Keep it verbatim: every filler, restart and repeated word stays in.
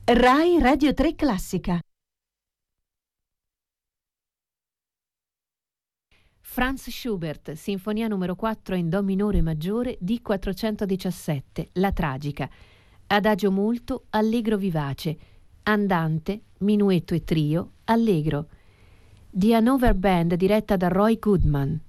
Rai Radio tre Classica. Franz Schubert, Sinfonia numero quattro in Do minore maggiore D quattrocentodiciassette, La tragica. Adagio molto, allegro vivace. Andante, minuetto e trio, allegro. The Hanover Band diretta da Roy Goodman.